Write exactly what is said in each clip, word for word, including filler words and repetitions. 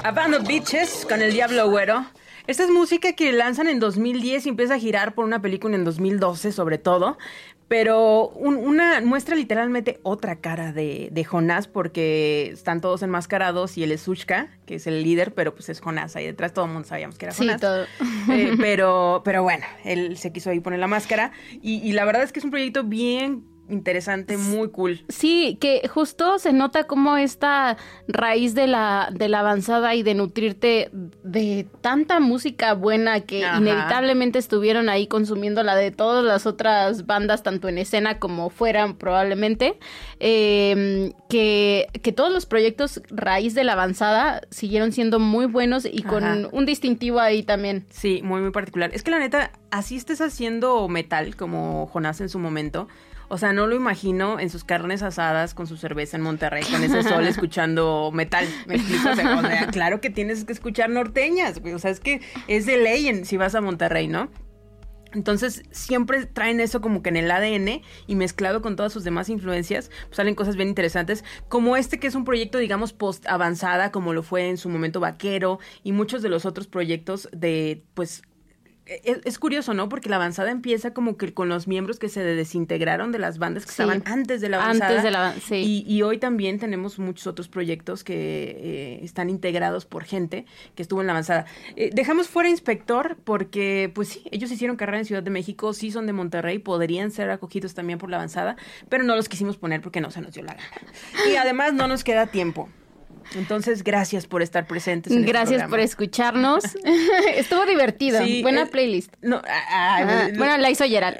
A Band of Bitches con El Diablo Güero. Esta es música que lanzan en dos mil diez y empieza a girar por una película en dos mil doce sobre todo, pero un, una muestra literalmente otra cara de, de Jonás, porque están todos enmascarados y él es Sushka, que es el líder, pero pues es Jonás, ahí detrás todo el mundo sabíamos que era Jonás. Sí, todo. Eh, pero, pero bueno, él se quiso ahí poner la máscara y, y la verdad es que es un proyecto bien interesante, muy cool. Sí, que justo se nota como esta raíz de la, de la avanzada y de nutrirte de tanta música buena que Ajá. inevitablemente estuvieron ahí consumiendo la de todas las otras bandas, tanto en escena como fuera probablemente, eh, que, que todos los proyectos raíz de la avanzada siguieron siendo muy buenos y Ajá. con un distintivo ahí también. Sí, muy, muy particular. Es que la neta, así estés haciendo metal como Jonás en su momento. O sea, no lo imagino en sus carnes asadas con su cerveza en Monterrey, con ese sol escuchando metal. ¿Me explico? O sea, o sea, claro que tienes que escuchar norteñas, güey. O sea, es que es de ley en, si vas a Monterrey, ¿no? Entonces, siempre traen eso como que en el A D N y mezclado con todas sus demás influencias, pues salen cosas bien interesantes, como este que es un proyecto, digamos, post-avanzada, como lo fue en su momento Vaquero, y muchos de los otros proyectos de, pues... Es, es curioso, ¿no? Porque la avanzada empieza como que con los miembros que se desintegraron de las bandas que sí, estaban antes de la avanzada. Antes de la sí. Y, y hoy también tenemos muchos otros proyectos que eh, están integrados por gente que estuvo en la avanzada. Eh, dejamos fuera Inspector porque, pues sí, ellos hicieron carrera en Ciudad de México, sí son de Monterrey, podrían ser acogidos también por la avanzada, pero no los quisimos poner porque no se nos dio la gana. Y además no nos queda tiempo. Entonces, gracias por estar presentes en Gracias este por escucharnos. Estuvo divertido. Sí, Buena eh, playlist. No, ah, ah, bueno, la hizo Gerard.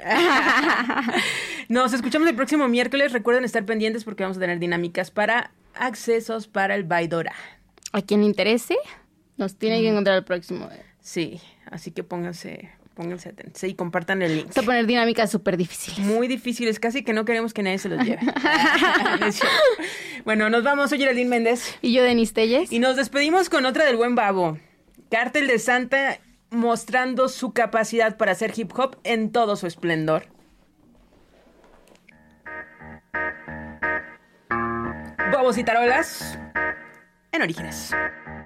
Nos escuchamos el próximo miércoles. Recuerden estar pendientes porque vamos a tener dinámicas para accesos para el Baidora. A quien interese, nos tiene que encontrar el próximo. Sí, así que pónganse... Pónganse atentos y compartan el link. Vamos a poner dinámicas súper difíciles. Muy difíciles, casi que no queremos que nadie se los lleve. Bueno, nos vamos. Soy Geraldine Méndez. Y yo, Denise Telles. Y nos despedimos con otra del buen Babo. Cártel de Santa mostrando su capacidad para hacer hip hop en todo su esplendor. Babos y tarolas en Orígenes.